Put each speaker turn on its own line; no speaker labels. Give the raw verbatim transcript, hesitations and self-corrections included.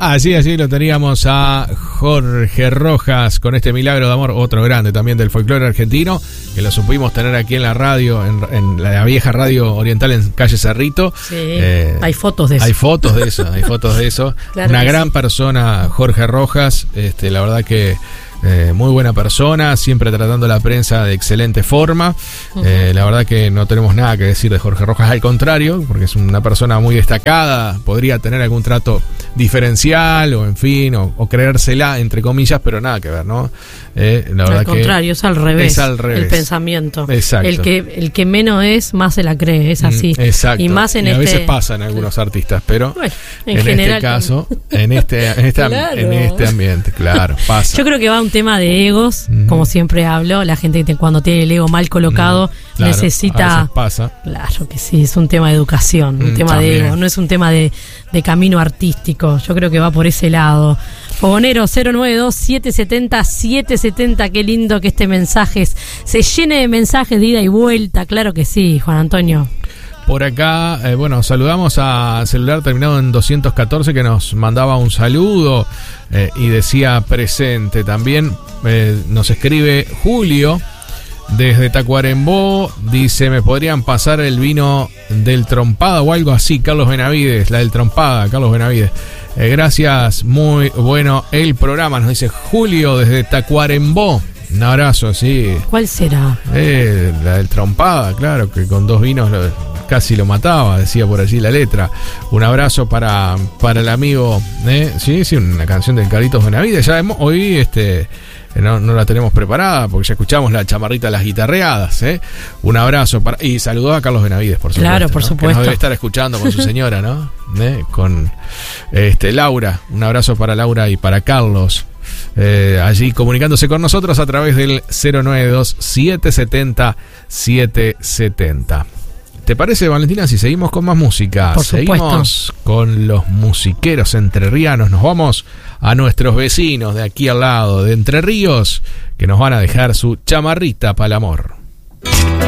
Así, así lo teníamos a Jorge Rojas con este Milagro de Amor, otro grande también del folclore argentino, que lo supimos tener aquí en la radio, en, en la vieja radio oriental en calle Cerrito.
Sí,
eh,
hay fotos de eso.
Hay fotos de eso, hay fotos de eso.
Claro
Una gran
sí.
persona, Jorge Rojas, este, la verdad que Eh, muy buena persona, siempre tratando la prensa de excelente forma. Uh-huh. eh, la verdad que no tenemos nada que decir de Jorge Rojas, al contrario, porque es una persona muy destacada, podría tener algún trato diferencial o en fin, o, o creérsela entre comillas, pero nada que ver, ¿no? Eh, la verdad
al contrario,
que
es al revés,
es al revés
el pensamiento.
Exacto.
El que, el que menos es, más se la cree, es así.
Mm, exacto.
Y más en
y a
este...
veces pasa en algunos artistas, pero
bueno, en,
en
general,
este caso, en este, en este,
claro.
en este ambiente, claro, pasa.
Yo creo que va un tema de egos, mm. como siempre hablo, la gente que cuando tiene el ego mal colocado mm, claro, necesita...
A veces pasa.
Claro que sí, es un tema de educación, un mm, tema también. de ego, no es un tema de, de camino artístico, yo creo que va por ese lado. Fogonero cero nueve dos siete siete cero siete siete cero, qué lindo que este mensaje se llene de mensajes de ida y vuelta, claro que sí, Juan Antonio.
Por acá, eh, bueno, saludamos a celular terminado en doscientos catorce que nos mandaba un saludo eh, y decía presente. También eh, nos escribe Julio desde Tacuarembó, dice, ¿me podrían pasar el vino del Trompada o algo así? Carlos Benavides, la del Trompada, Carlos Benavides. Eh, gracias, muy bueno el programa, nos dice Julio desde Tacuarembó. Un abrazo, sí.
¿Cuál será?
Eh, la del Trompada, claro, que con dos vinos lo, casi lo mataba, decía por allí la letra. Un abrazo para, para el amigo, ¿eh? Sí, sí, una canción del Carlitos Benavides. Ya hemos, hoy este, no, no la tenemos preparada porque ya escuchamos la chamarrita de las guitarreadas, ¿eh? Un abrazo para, y saludó a Carlos Benavides, por supuesto.
Claro, por
¿no?
supuesto.
Que nos debe estar escuchando con su señora, ¿no? ¿Eh? Con este, Laura. Un abrazo para Laura y para Carlos. Eh, allí comunicándose con nosotros a través del cero nueve dos siete siete cero siete siete cero. ¿Te parece, Valentina, si seguimos con más música?
Por
seguimos
supuesto.
Con los musiqueros entrerrianos. Nos vamos a nuestros vecinos de aquí al lado de Entre Ríos, que nos van a dejar su chamarrita para el amor.